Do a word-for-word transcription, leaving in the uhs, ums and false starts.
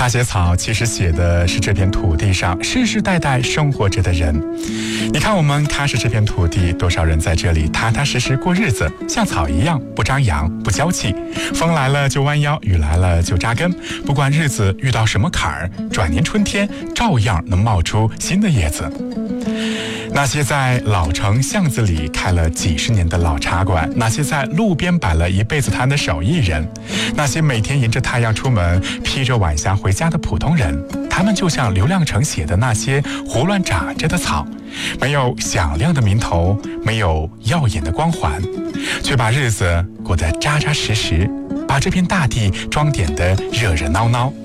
那些草其实写的是这片土地上世世代代生活着的人。你看我们喀什这片土地，多少人在这里踏踏实实过日子，像草一样不张扬不娇气，风来了就弯腰，雨来了就扎根，不管日子遇到什么坎儿，转年春天照样能冒出新的叶子。那些在老城巷子里开了几十年的老茶馆，那些在路边摆了一辈子摊的手艺人，那些每天迎着太阳出门披着晚霞回家的普通人，他们就像刘亮程写的那些胡乱长着的草，没有响亮的名头，没有耀眼的光环，却把日子过得扎扎实实，把这片大地装点得热热闹闹。